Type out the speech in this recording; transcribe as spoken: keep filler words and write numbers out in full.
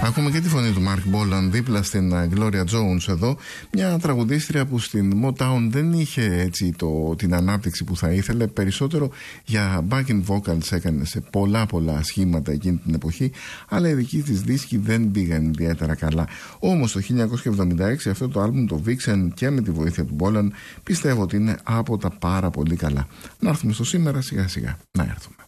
Ακούμε και τη φωνή του Mark Bolan δίπλα στην Gloria Jones εδώ, μια τραγουδίστρια που στην Motown δεν είχε έτσι το, την ανάπτυξη που θα ήθελε. Περισσότερο για backing vocals έκανε σε πολλά πολλά σχήματα εκείνη την εποχή, αλλά οι δικοί της δίσκοι δεν πήγαν ιδιαίτερα καλά. Όμως το χίλια εννιακόσια εβδομήντα έξι αυτό το άλμπουμ, το Vixen, και με τη βοήθεια του Bolan, πιστεύω ότι είναι από τα πάρα πολύ καλά. Να έρθουμε στο σήμερα σιγά σιγά, να έρθουμε.